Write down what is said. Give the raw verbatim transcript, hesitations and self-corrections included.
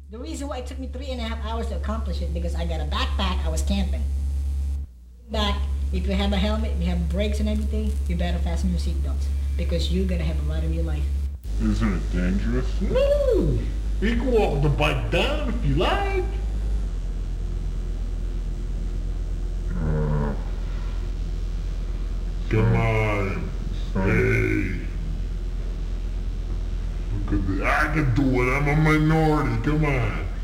The reason why it took me three and a half hours to accomplish it because I got a backpack. I was camping. Back, if you have a helmet, if you have brakes and everything, you better fasten your seatbelts because you're gonna have a ride of your life. Isn't it dangerous? No! You can walk the bike down if you like. Uh, Come on. Hey. Look at this. I can do it. I'm a minority. Come on.